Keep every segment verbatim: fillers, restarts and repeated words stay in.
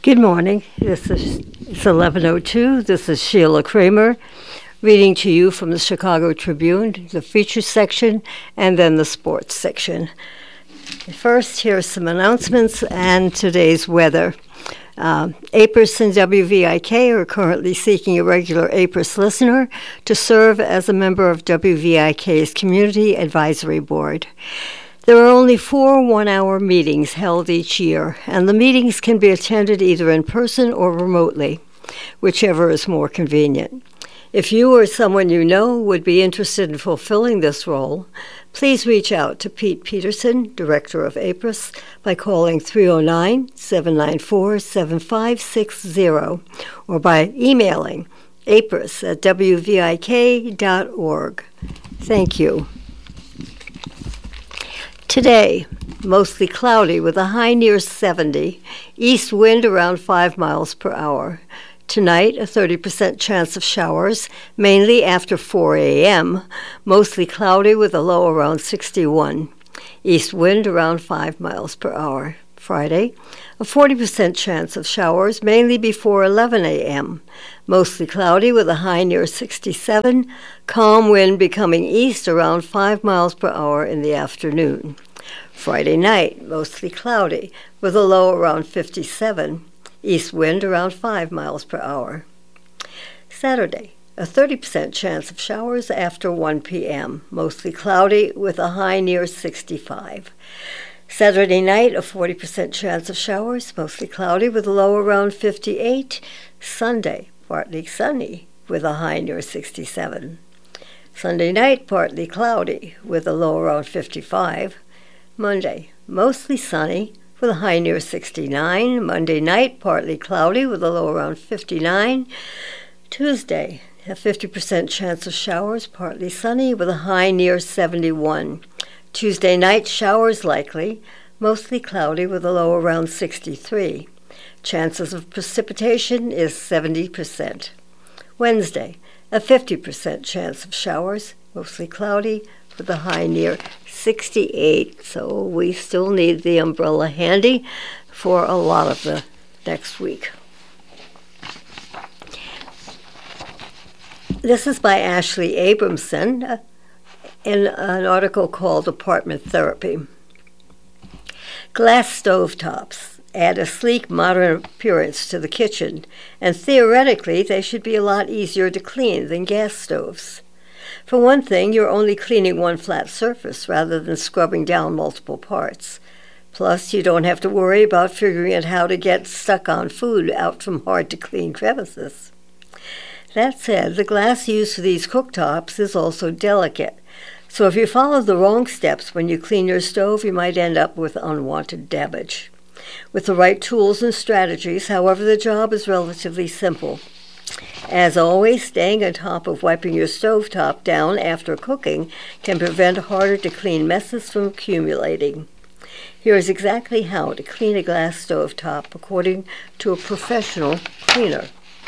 Good morning. This is it's eleven oh two. This is Sheila Kramer reading to you from the Chicago Tribune, the feature section, and then the sports section. First, here are some announcements and today's weather. Uh, APRS and W V I K are currently seeking a regular APRS listener to serve as a member of W V I K's Community Advisory Board. There are only four one-hour meetings held each year, and the meetings can be attended either in person or remotely, whichever is more convenient. If you or someone you know would be interested in fulfilling this role, please reach out to Pete Peterson, Director of APRS, by calling three oh nine, seven nine four, seven five six zero or by emailing aprs at w v i k dot org. Thank you. Today, mostly cloudy with a high near seventy, east wind around five miles per hour. Tonight, a thirty percent chance of showers, mainly after four a.m., mostly cloudy with a low around sixty-one. East wind around five miles per hour. Friday, a forty percent chance of showers, mainly before eleven a.m., mostly cloudy with a high near sixty-seven, calm wind becoming east around five miles per hour in the afternoon. Friday night, mostly cloudy with a low around fifty-seven, east wind around five miles per hour. Saturday, a thirty percent chance of showers after one p.m., mostly cloudy with a high near sixty-five. Saturday night, a forty percent chance of showers, mostly cloudy with a low around fifty-eight. Sunday, partly sunny with a high near sixty-seven. Sunday night, partly cloudy with a low around fifty-five. Monday, mostly sunny with a high near sixty-nine. Monday night, partly cloudy with a low around fifty-nine. Tuesday, a fifty percent chance of showers, partly sunny with a high near seventy-one. Tuesday night, showers likely, mostly cloudy with a low around sixty-three. Chances of precipitation is seventy percent. Wednesday, a fifty percent chance of showers, mostly cloudy with a high near sixty-eight. So we still need the umbrella handy for a lot of the next week. This is by Ashley Abramson in an article called Apartment Therapy. Glass stovetops add a sleek, modern appearance to the kitchen, and theoretically they should be a lot easier to clean than gas stoves. For one thing, you're only cleaning one flat surface rather than scrubbing down multiple parts. Plus, you don't have to worry about figuring out how to get stuck-on food out from hard-to-clean crevices. That said, the glass used for these cooktops is also delicate, so if you follow the wrong steps when you clean your stove, you might end up with unwanted damage. With the right tools and strategies, however, the job is relatively simple. As always, staying on top of wiping your stovetop down after cooking can prevent harder-to-clean messes from accumulating. Here is exactly how to clean a glass stovetop according to a professional cleaner.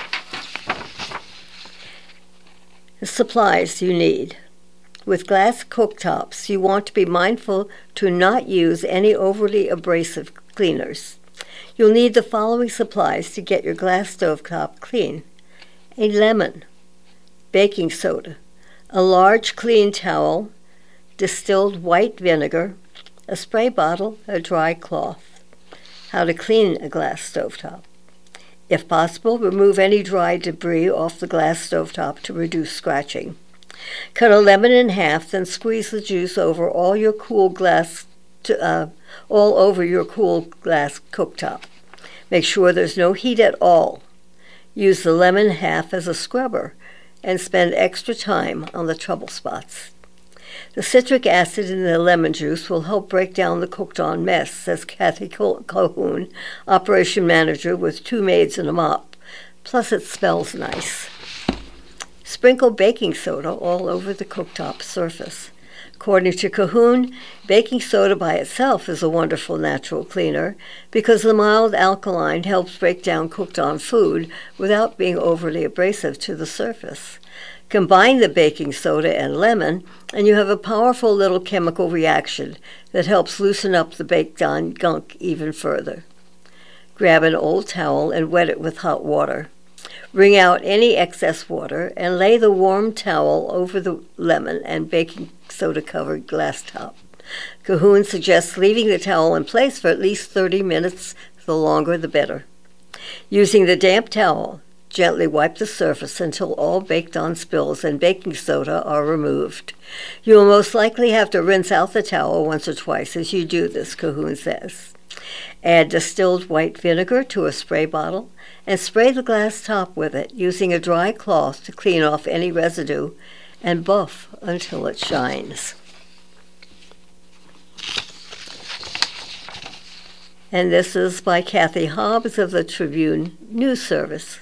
The supplies you need. With glass cooktops, you want to be mindful to not use any overly abrasive cleaners. You'll need the following supplies to get your glass stovetop clean. A lemon, baking soda, a large clean towel, distilled white vinegar, a spray bottle, a dry cloth. How to clean a glass stovetop. If possible, remove any dry debris off the glass stovetop to reduce scratching. Cut a lemon in half, then squeeze the juice over all your cool glass, to, uh, all over your cool glass cooktop. Make sure there's no heat at all. Use the lemon half as a scrubber and spend extra time on the trouble spots. The citric acid in the lemon juice will help break down the cooked-on mess, says Kathy Cahoon, operation manager with two maids and a mop. Plus it smells nice. Sprinkle baking soda all over the cooktop surface. According to Cahoon, baking soda by itself is a wonderful natural cleaner because the mild alkaline helps break down cooked-on food without being overly abrasive to the surface. Combine the baking soda and lemon, and you have a powerful little chemical reaction that helps loosen up the baked-on gunk even further. Grab an old towel and wet it with hot water. Wring out any excess water and lay the warm towel over the lemon and baking soda-covered glass top. Cahoon suggests leaving the towel in place for at least thirty minutes, the longer the better. Using the damp towel, gently wipe the surface until all baked-on spills and baking soda are removed. You will most likely have to rinse out the towel once or twice as you do this, Cahoon says. Add distilled white vinegar to a spray bottle and spray the glass top with it, using a dry cloth to clean off any residue, and buff until it shines. And this is by Kathy Hobbs of the Tribune News Service.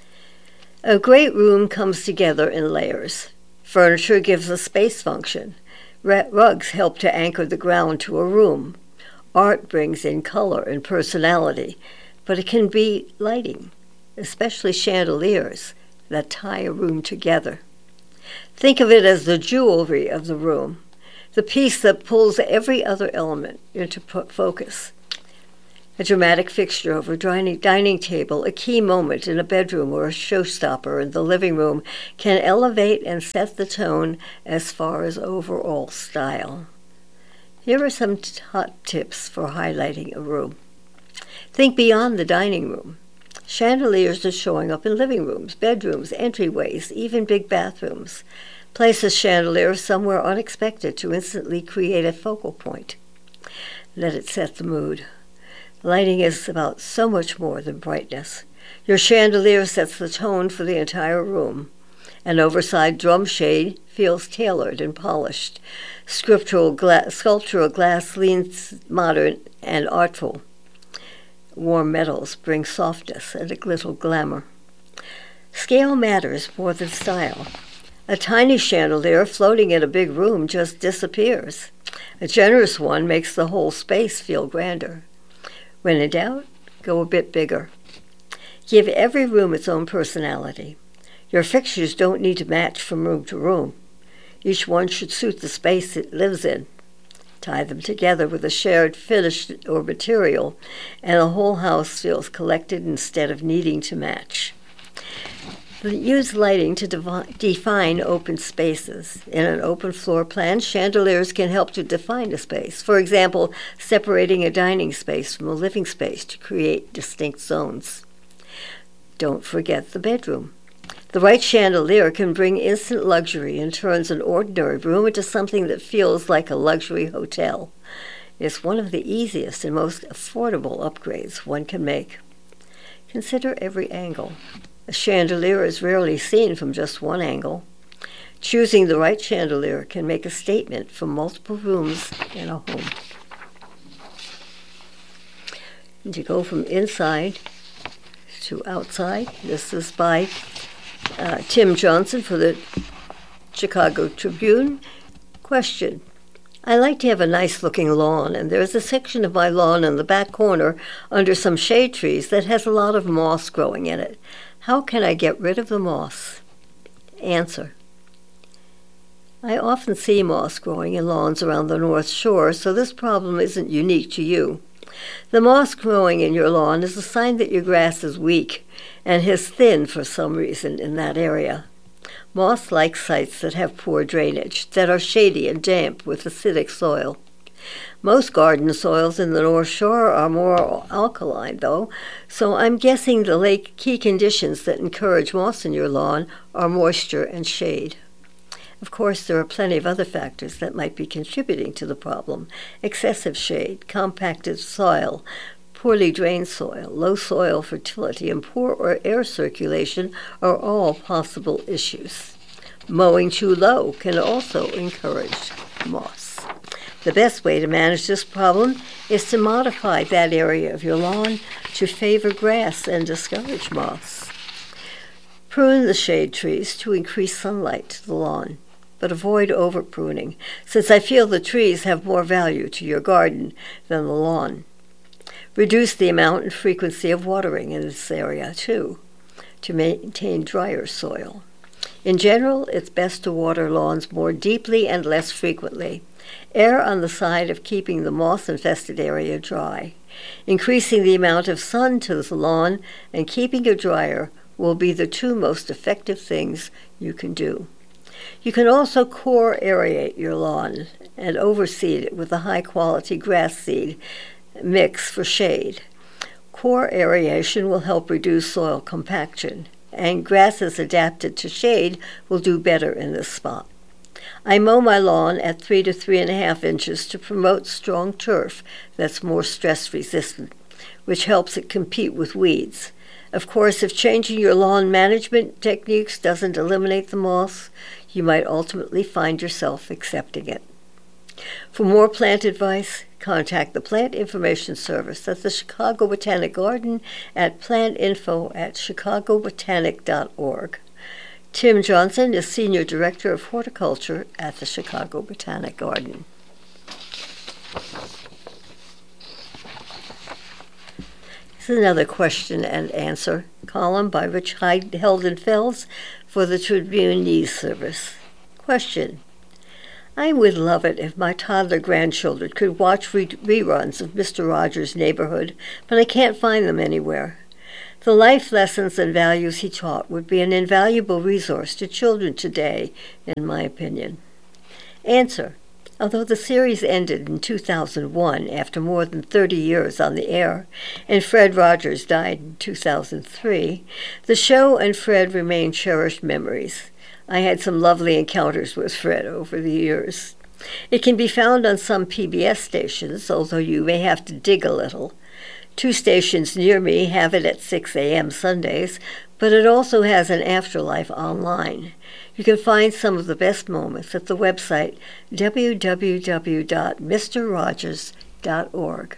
A great room comes together in layers. Furniture gives a space function. Rugs help to anchor the ground to a room. Art brings in color and personality, but it can be lighting, especially chandeliers, that tie a room together. Think of it as the jewelry of the room, the piece that pulls every other element into focus. A dramatic fixture over a dining table, a key moment in a bedroom, or a showstopper in the living room can elevate and set the tone as far as overall style. Here are some hot tips for highlighting a room. Think beyond the dining room. Chandeliers are showing up in living rooms, bedrooms, entryways, even big bathrooms. Place a chandelier somewhere unexpected to instantly create a focal point. Let it set the mood. Lighting is about so much more than brightness. Your chandelier sets the tone for the entire room. An oversized drum shade feels tailored and polished. Sculptural glass, sculptural glass leans modern and artful. Warm metals bring softness and a little glamour. Scale matters more than style. A tiny chandelier floating in a big room just disappears. A generous one makes the whole space feel grander. When in doubt, go a bit bigger. Give every room its own personality. Your fixtures don't need to match from room to room. Each one should suit the space it lives in. Tie them together with a shared finish or material, and the whole house feels collected instead of needing to match. Use lighting to devi- define open spaces. In an open floor plan, chandeliers can help to define a space. For example, separating a dining space from a living space to create distinct zones. Don't forget the bedroom. The right chandelier can bring instant luxury and turns an ordinary room into something that feels like a luxury hotel. It's one of the easiest and most affordable upgrades one can make. Consider every angle. A chandelier is rarely seen from just one angle. Choosing the right chandelier can make a statement for multiple rooms in a home. And to go from inside to outside, this is by uh, Tim Johnson for the Chicago Tribune. Question. I like to have a nice-looking lawn, and there is a section of my lawn in the back corner under some shade trees that has a lot of moss growing in it. How can I get rid of the moss? Answer. I often see moss growing in lawns around the North Shore, so this problem isn't unique to you. The moss growing in your lawn is a sign that your grass is weak and has thinned for some reason in that area. Moss likes sites that have poor drainage, that are shady and damp with acidic soil. Most garden soils in the North Shore are more alkaline, though, so I'm guessing the lake key conditions that encourage moss in your lawn are moisture and shade. Of course, there are plenty of other factors that might be contributing to the problem. Excessive shade, compacted soil, poorly drained soil, low soil fertility, and poor air circulation are all possible issues. Mowing too low can also encourage moss. The best way to manage this problem is to modify that area of your lawn to favor grass and discourage moss. Prune the shade trees to increase sunlight to the lawn, but avoid over-pruning, since I feel the trees have more value to your garden than the lawn. Reduce the amount and frequency of watering in this area, too, to maintain drier soil. In general, it's best to water lawns more deeply and less frequently. Err on the side of keeping the moss-infested area dry. Increasing the amount of sun to the lawn and keeping it drier will be the two most effective things you can do. You can also core aerate your lawn and overseed it with a high-quality grass seed mix for shade. Core aeration will help reduce soil compaction, and grasses adapted to shade will do better in this spot. I mow my lawn at three to three and a half inches to promote strong turf that's more stress resistant, which helps it compete with weeds. Of course, if changing your lawn management techniques doesn't eliminate the moss, you might ultimately find yourself accepting it. For more plant advice, contact the Plant Information Service at the Chicago Botanic Garden at plantinfo at chicago botanic dot org. Tim Johnson is Senior Director of Horticulture at the Chicago Botanic Garden. This is another question and answer column by Rich Heldenfels for the Tribune News Service. Question: I would love it if my toddler grandchildren could watch re- reruns of Mister Rogers' Neighborhood, but I can't find them anywhere. The life lessons and values he taught would be an invaluable resource to children today, in my opinion. Answer: although the series ended in two thousand one after more than thirty years on the air, and Fred Rogers died in two thousand three, the show and Fred remain cherished memories. I had some lovely encounters with Fred over the years. It can be found on some P B S stations, although you may have to dig a little. Two stations near me have it at six a.m. Sundays, but it also has an afterlife online. You can find some of the best moments at the website w w w dot mister rogers dot org.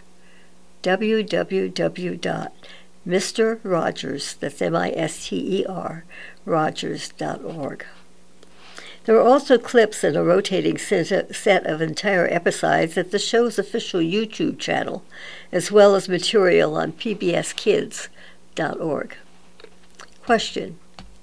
w w w dot mister Rogers, that's M I S T E R, rogers dot org. There are also clips and a rotating set of entire episodes at the show's official YouTube channel, as well as material on p b s kids dot org. Question: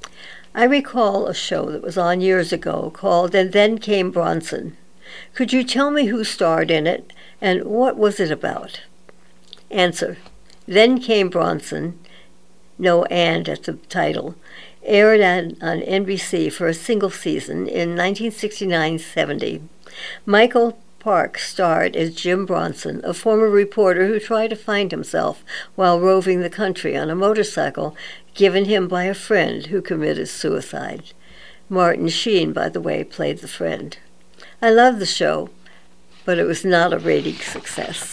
I recall a show that was on years ago called And Then Came Bronson. Could you tell me who starred in it and what was it about? Answer: Then Came Bronson, no and at the title, aired on, on N B C for a single season in nineteen sixty-nine seventy. Michael Parks starred as Jim Bronson, a former reporter who tried to find himself while roving the country on a motorcycle given him by a friend who committed suicide. Martin Sheen, by the way, played the friend. I loved the show, but it was not a rating success.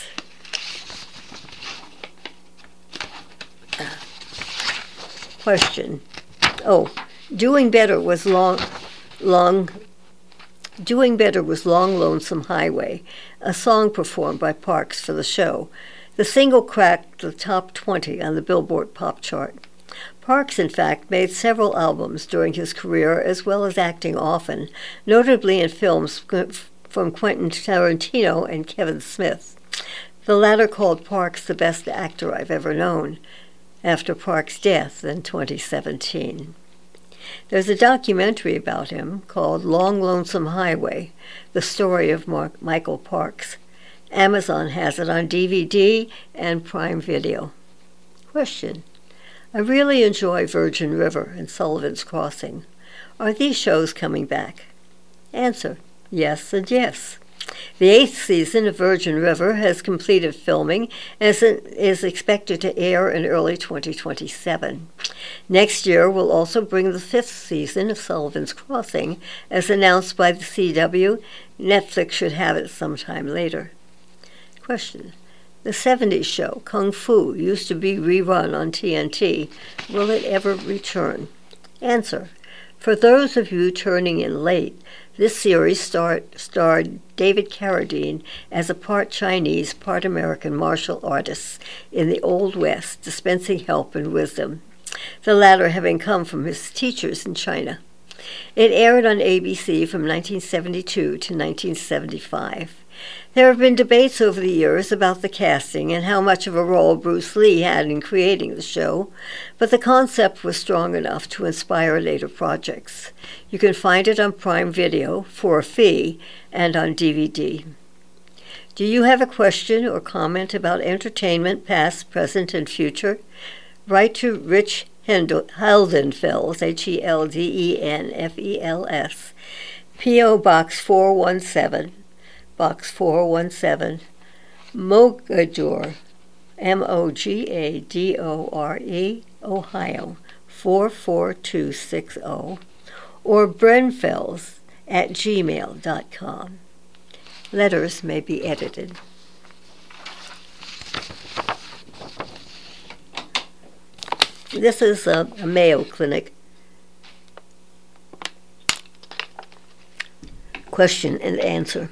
Question: Oh, doing better was long, long, doing better was Long Lonesome Highway, a song performed by Parks for the show. The single cracked the top twenty on the Billboard pop chart. Parks, in fact, made several albums during his career, as well as acting often, notably in films from Quentin Tarantino and Kevin Smith. The latter called Parks the best actor I've ever known, after Parks' death in twenty seventeen. There's a documentary about him called Long Lonesome Highway, the story of Mark, Michael Parks. Amazon has it on D V D and Prime Video. Question: I really enjoy Virgin River and Sullivan's Crossing. Are these shows coming back? Answer: yes and yes. The eighth season of Virgin River has completed filming and is expected to air in early twenty twenty-seven. Next year will also bring the fifth season of Sullivan's Crossing, as announced by the C W. Netflix should have it sometime later. Question: The seventies show, Kung Fu, used to be rerun on T N T. Will it ever return? Answer: For those of you turning in late, this series start, starred David Carradine as a part Chinese, part American martial artist in the Old West, dispensing help and wisdom, the latter having come from his teachers in China. It aired on A B C from nineteen seventy-two to nineteen seventy-five. There have been debates over the years about the casting and how much of a role Bruce Lee had in creating the show, but the concept was strong enough to inspire later projects. You can find it on Prime Video for a fee and on D V D. Do you have a question or comment about entertainment, past, present, and future? Write to Rich Heldenfels, H E L D E N F E L S, P O. Box four one seven, Box four one seven, Mogadore, M O G A D O R E, Ohio, four four two six zero, or brenfels at gmail dot com. Letters may be edited. This is a, a Mayo Clinic question and answer.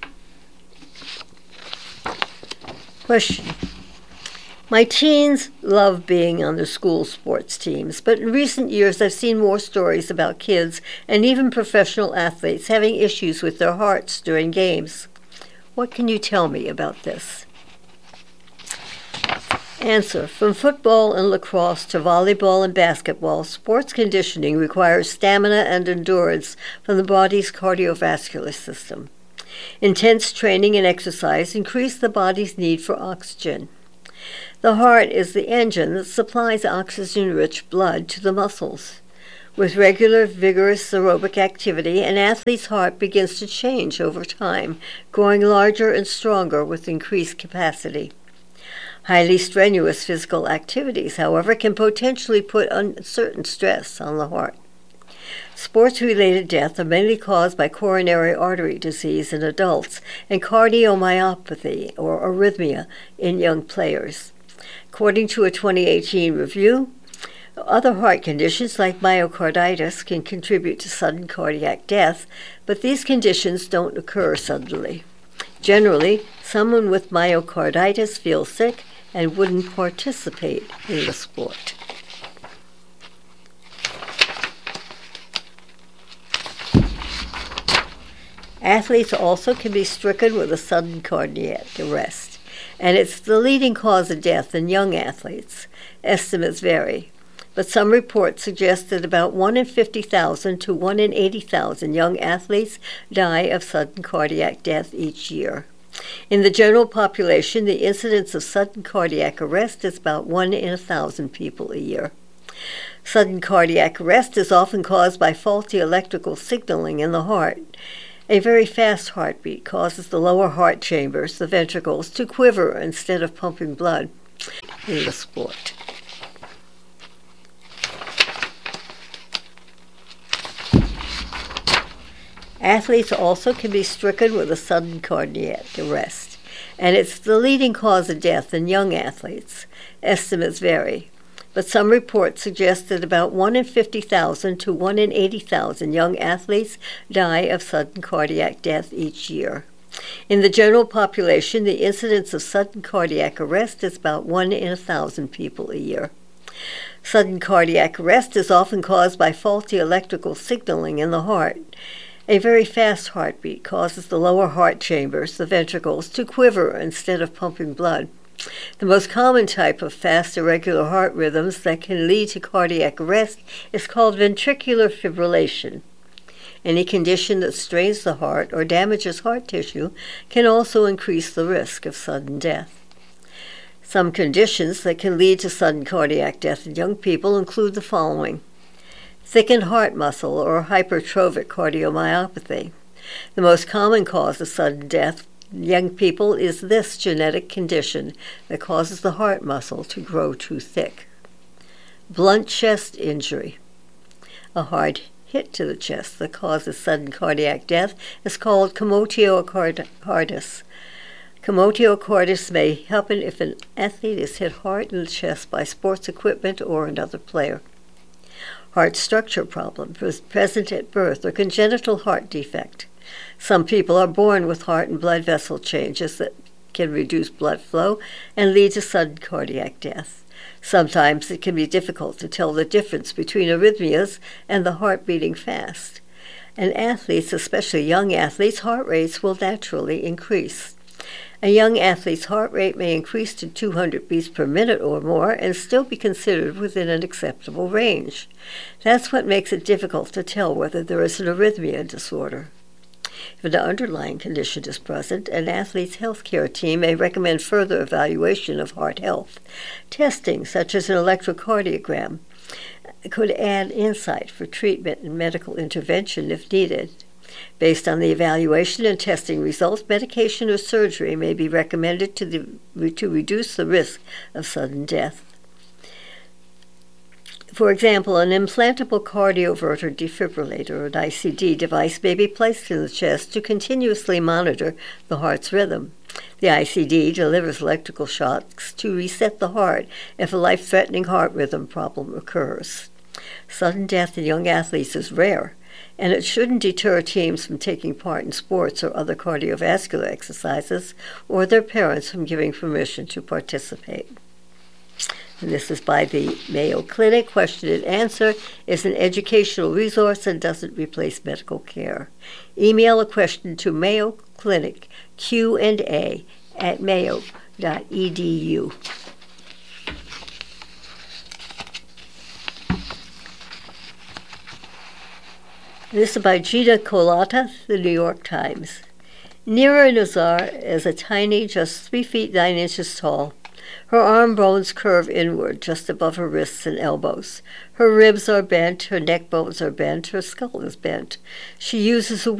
Question. My teens love being on the school sports teams, but in recent years I've seen more stories about kids and even professional athletes having issues with their hearts during games. What can you tell me about this? Answer. From football and lacrosse to volleyball and basketball, sports conditioning requires stamina and endurance from the body's cardiovascular system. Intense training and exercise increase the body's need for oxygen. The heart is the engine that supplies oxygen-rich blood to the muscles. With regular, vigorous aerobic activity, an athlete's heart begins to change over time, growing larger and stronger with increased capacity. Highly strenuous physical activities, however, can potentially put uncertain stress on the heart. Sports-related death are mainly caused by coronary artery disease in adults and cardiomyopathy or arrhythmia in young players. According to a twenty eighteen review, other heart conditions like myocarditis can contribute to sudden cardiac death, but these conditions don't occur suddenly. Generally, someone with myocarditis feels sick and wouldn't participate in the sport. Athletes also can be stricken with a sudden cardiac arrest, and it's the leading cause of death in young athletes. Estimates vary, but some reports suggest that about one in fifty thousand to one in eighty thousand young athletes die of sudden cardiac death each year. In the general population, the incidence of sudden cardiac arrest is about one in a thousand people a year. Sudden cardiac arrest is often caused by faulty electrical signaling in the heart. A very fast heartbeat causes the lower heart chambers, the ventricles, to quiver instead of pumping blood in the sport. Athletes also can be stricken with a sudden cardiac arrest, and it's the leading cause of death in young athletes. Estimates vary, but some reports suggest that about one in fifty thousand to one in eighty thousand young athletes die of sudden cardiac death each year. In the general population, the incidence of sudden cardiac arrest is about one in a thousand people a year. Sudden cardiac arrest is often caused by faulty electrical signaling in the heart. A very fast heartbeat causes the lower heart chambers, the ventricles, to quiver instead of pumping blood. The most common type of fast, irregular heart rhythms that can lead to cardiac arrest is called ventricular fibrillation. Any condition that strains the heart or damages heart tissue can also increase the risk of sudden death. Some conditions that can lead to sudden cardiac death in young people include the following: thickened heart muscle or hypertrophic cardiomyopathy. The most common cause of sudden death in young people is this genetic condition that causes the heart muscle to grow too thick. Blunt chest injury. A hard hit to the chest that causes sudden cardiac death is called commotiocarditis. Commotiocarditis may happen if an athlete is hit hard in the chest by sports equipment or another player. Heart structure problem present at birth or congenital heart defect. Some people are born with heart and blood vessel changes that can reduce blood flow and lead to sudden cardiac death. Sometimes it can be difficult to tell the difference between arrhythmias and the heart beating fast. And athletes, especially young athletes, heart rates will naturally increase. A young athlete's heart rate may increase to two hundred beats per minute or more and still be considered within an acceptable range. That's what makes it difficult to tell whether there is an arrhythmia disorder. If an underlying condition is present, an athlete's healthcare team may recommend further evaluation of heart health. Testing, such as an electrocardiogram, could add insight for treatment and medical intervention if needed. Based on the evaluation and testing results, medication or surgery may be recommended to, the, to reduce the risk of sudden death. For example, an implantable cardioverter defibrillator, or an I C D device, may be placed in the chest to continuously monitor the heart's rhythm. The I C D delivers electrical shocks to reset the heart if a life-threatening heart rhythm problem occurs. Sudden death in young athletes is rare, and it shouldn't deter teams from taking part in sports or other cardiovascular exercises, or their parents from giving permission to participate. And this is by the Mayo Clinic. Question and answer is an educational resource and doesn't replace medical care. Email a question to Mayo Clinic, Q and A, at mayo dot e d u. This is by Gina Kolata, The New York Times. Nira Nazar is a tiny, just three feet nine inches tall. Her arm bones curve inward, just above her wrists and elbows. Her ribs are bent, her neck bones are bent, her skull is bent. She uses a